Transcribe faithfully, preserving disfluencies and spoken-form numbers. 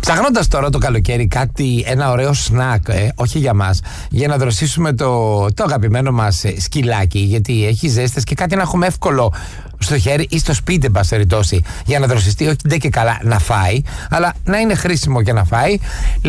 Ψάχνοντας τώρα το καλοκαίρι κάτι, ένα ωραίο σνακ, ε, όχι για μας, για να δροσίσουμε το, το αγαπημένο μας ε, σκυλάκι, γιατί έχει ζέστες και κάτι να έχουμε εύκολο στο χέρι ή στο σπίτι, εν πάση περιπτώσει, για να δροσιστεί, όχι ντε και καλά να φάει, αλλά να είναι χρήσιμο για να φάει.